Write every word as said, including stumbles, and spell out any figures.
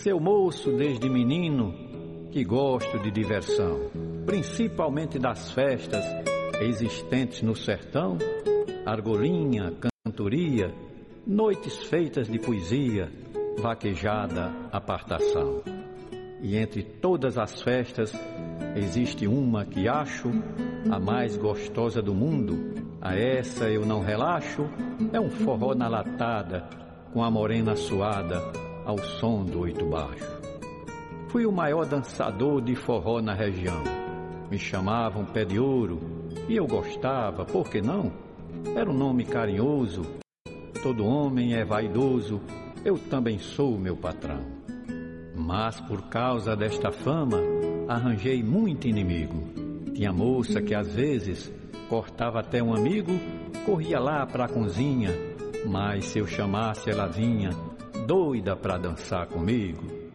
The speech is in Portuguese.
seu moço desde menino, que gosto de diversão, principalmente das festas existentes no sertão, argolinha, cantoria, noites feitas de poesia, vaquejada, apartação. E entre todas as festas existe uma que acho a mais gostosa do mundo, a essa eu não relaxo, é um forró na latada, com a morena suada, ao som do oito baixo. Fui o maior dançador de forró na região, me chamavam Pé de Ouro, e eu gostava, por que não? Era um nome carinhoso, todo homem é vaidoso, eu também sou meu patrão. Mas por causa desta fama, arranjei muito inimigo. Tinha moça que às vezes cortava até um amigo, corria lá pra cozinha, mas se eu chamasse ela vinha, doida pra dançar comigo.